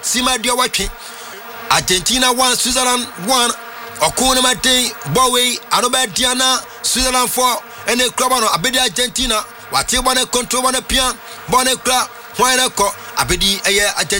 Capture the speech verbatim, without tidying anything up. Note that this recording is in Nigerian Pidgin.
Sima dia watwe. Argentina one, Switzerland one. Okuna Mate, Bowie, Anoba Diana, Switzerland four, and a Crabano, Abedi Argentina. What you want to control on a pian, Bonnet Club, why not call Abedi a Argentina.